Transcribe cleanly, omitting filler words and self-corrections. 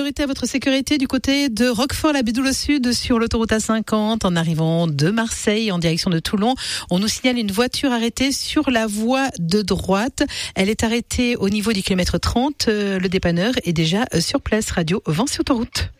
priorité à votre sécurité du côté de Roquefort-la-Bédoule au sud sur l'autoroute A50 en arrivant de Marseille en direction de Toulon. On nous signale une voiture arrêtée sur la voie de droite. Elle est arrêtée au niveau du kilomètre 30. Le dépanneur est déjà sur place. Radio Vent sur autoroute.